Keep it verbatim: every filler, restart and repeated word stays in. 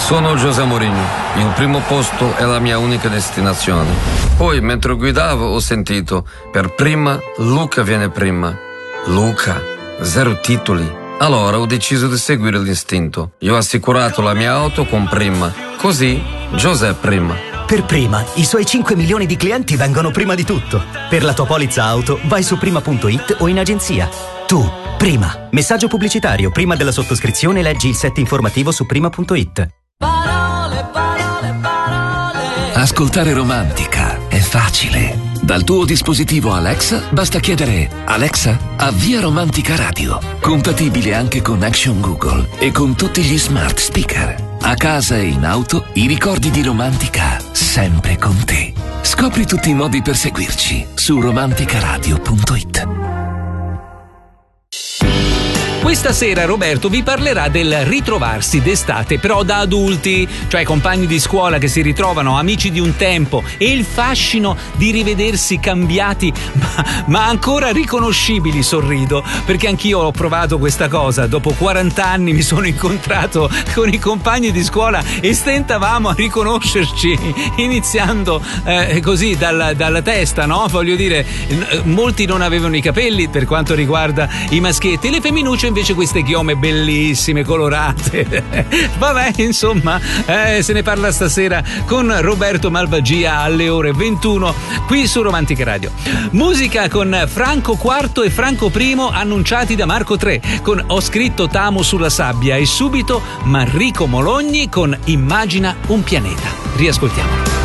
Sono José Mourinho. Il primo posto è la mia unica destinazione. Poi, mentre guidavo, ho sentito: per prima, Luca viene prima. Luca, zero titoli. Allora ho deciso di seguire l'istinto. Io ho assicurato la mia auto con Prima. Così, José prima. Per Prima, i suoi cinque milioni di clienti vengono prima di tutto. Per la tua polizza auto, vai su prima punto it o in agenzia. Tu, Prima. Messaggio pubblicitario. Prima della sottoscrizione leggi il set informativo su prima punto it. Parole, parole, parole. Ascoltare Romantica è facile. Dal tuo dispositivo Alexa basta chiedere: Alexa, avvia Romantica Radio. Compatibile anche con Action Google e con tutti gli smart speaker. A casa e in auto, i ricordi di Romantica sempre con te. Scopri tutti i modi per seguirci su romanticaradio punto it. Questa sera Roberto vi parlerà del ritrovarsi d'estate, però da adulti, cioè compagni di scuola che si ritrovano, amici di un tempo, e il fascino di rivedersi cambiati ma, ma ancora riconoscibili. Sorrido perché anch'io ho provato questa cosa. Dopo quaranta anni mi sono incontrato con i compagni di scuola e stentavamo a riconoscerci, iniziando eh, così dalla, dalla testa, no? Voglio dire, molti non avevano i capelli per quanto riguarda i maschietti, le femminucce invece queste chiome bellissime, colorate. Vabbè, insomma, eh, se ne parla stasera con Roberto Malvagia alle ore ventuno qui su Romantica Radio. Musica con Franco quarto e Franco primo annunciati da Marco tre con Ho scritto T'amo sulla sabbia, e subito Manrico Mologni con Immagina un pianeta. Riascoltiamolo.